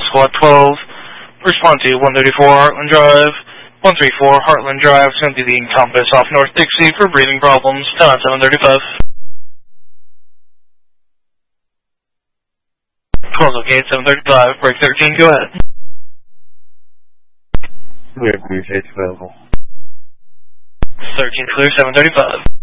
Squad 12. Respond to 134 Heartland Drive. 134 Heartland Drive, simply the Encompass off North Dixie for breathing problems. 10 on 735. Close okay, 735, break 13, go ahead. Clear, Cruise 8 available. 13 clear, 735.